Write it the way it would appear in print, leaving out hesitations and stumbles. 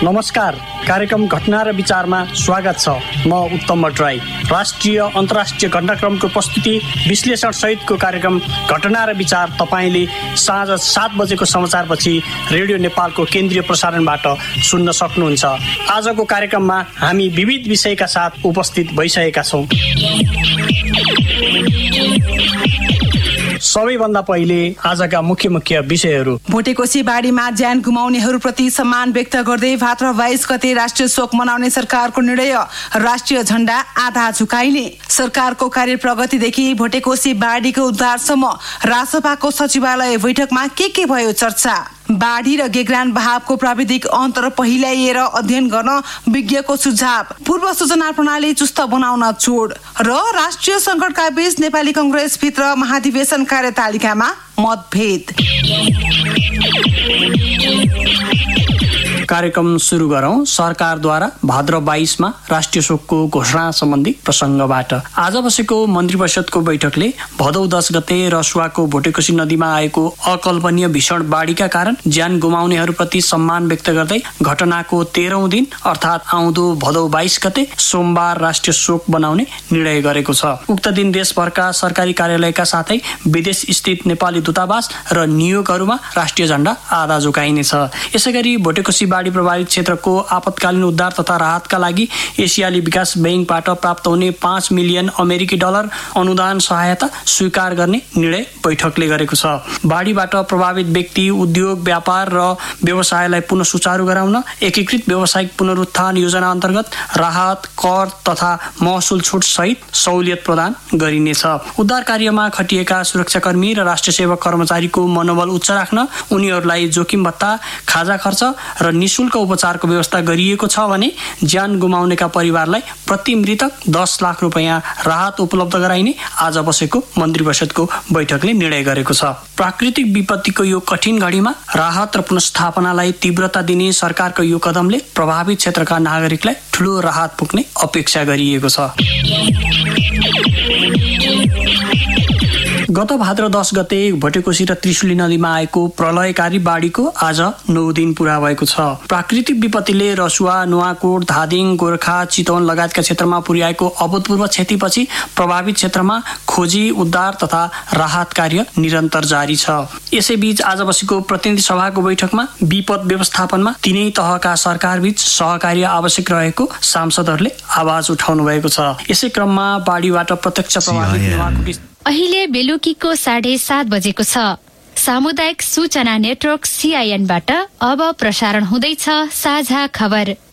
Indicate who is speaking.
Speaker 1: नमस्कार, कार्यक्रम घटना र विचारमा स्वागत छ। म उत्तम भट्टराई। राष्ट्रिय अन्तर्राष्ट्रिय घटनाक्रमको प्रस्तुति विश्लेषण सहितको कार्यक्रम घटना र विचार तपाईले साँझ 7 बजेको समाचारपछि रेडियो नेपालको केन्द्रीय प्रसारणबाट सुन्न सक्नुहुन्छ। आजको कार्यक्रममा हामी विविध विषयका साथ उपस्थित भइसकेका छौँ। सबैभन्दा पहिले आजका मुख्य विषयहरू।
Speaker 2: भोटेकोशी बाढीमा ज्यान गुमाउनेहरूप्रति सम्मान व्यक्त गर्दै भाद्र 22 गते राष्ट्रिय शोक मनाउने सरकारको निर्णय, राष्ट्रिय झण्डा आधा झुकाइने। सरकारको कार्य प्रगतिदेखि भोटेकोशी बाढीको उद्धारसम्म रासपाको सचिवालय बैठकमा के भयो चर्चा। बाढी र गेग्रान बहावको प्राविधिक अन्तर पहिल्याइएर अध्ययन गर्न विज्ञको सुझाव। पूर्व सूचना प्रणाली चुस्त बनाउन जोड र राष्ट्रिय संकटका बीच नेपाली कंग्रेस भित्र महाधिवेशन कार्यतालिकामा मतभेद।
Speaker 1: कार्यक्रम सुरु गरौं सरकारद्वारा भाद्र 22 मा राष्ट्रिय शोकको घोषणा सम्बन्धी प्रसङ्गबाट। आज बसेको मन्त्री परिषदको बैठकले भदौ 10 गते रसुवाको भोटेकोशी नदीमा आएको अकल्पनीय भीषण बाढीका कारण ज्यान गुमाउनेहरूप्रति सम्मान व्यक्त गर्दै घटनाको 13औं दिन अर्थात् आउँदो भदौ 22 गते सोमबार राष्ट्रिय शोक बनाउने निर्णय गरेको छ। उक्त दिन देशभरका सरकारी कार्यालयका साथै विदेश स्थित नेपाली दूतावास र नियोगहरूमा राष्ट्रिय झण्डा आधा झुकाइनेछ। यसैगरी भोटेकोशी बाढी प्रभावित क्षेत्रको आपतकालीन उद्धार तथा राहतका लागि एसियाली विकास बैंकबाट प्राप्त हुने 5 मिलियन अमेरिकी डलर अनुदान सहायता स्वीकार गर्ने निर्णय बैठकले गरेको छ। बाढीबाट प्रभावित व्यक्ति, उद्योग, व्यापार र व्यवसायलाई पुनः सुचारू गराउन एकीकृत व्यावसायिक पुनरुत्थान योजना अन्तर्गत राहत, कर तथा महसुल छुट सहित सहुलियत प्रदान गरिनेछ। उद्धार कार्यमा खटिएका सुरक्षाकर्मी र राष्ट्रिय सेवक कर्मचारीको मनोबल उच्च राख्न उनीहरूलाई जोखिम भत्ता, खाजा खर्च र निशुल्क उपचारको व्यवस्था गरिएको छ भने ज्यान गुमाउनेका परिवारलाई प्रति मृतक 10 लाख रुपैयाँ राहत उपलब्ध गराइने आज बसेको मन्त्री परिषदको बैठकले निर्णय गरेको छ। प्राकृतिक विपत्तिको यो कठिन घडीमा राहत र पुनर्स्थापनालाई तीव्रता दिने सरकारको यो कदमले प्रभावित क्षेत्रका नागरिकलाई ठूलो राहत पुग्ने अपेक्षा गरिएको छ। गत भाद्र 10 गते भोटेकोशी र त्रिशुली नदीमा आएको प्रलयकारी बाढीको आज 9 दिन पूरा भएको छ। प्राकृतिक विपत्तिले रसुवा, नुवाकोट, धादिङ, गोर्खा, चितवन लगायतका क्षेत्रमा पुर्याएको अभूतपूर्व क्षतिपछि प्रभावित क्षेत्रमा खोजी, उद्धार तथा राहत कार्य निरन्तर जारी छ। यसैबीच आज बसेको प्रतिनिधि सभाको बैठकमा विपद व्यवस्थापनमा तीनै तहका सरकारबीच सहकार्य आवश्यक रहेको सांसदहरूले आवाज उठाउनु भएको छ। यसै क्रममा बाढीबाट प्रत्यक्ष प्रभावित नुवाकोट
Speaker 3: अहिले बेलुकीको 7:30 बजेको छ। सामुदायिक सूचना नेटवर्क CIN बाट अब प्रसारण हुँदैछ साझा खबर।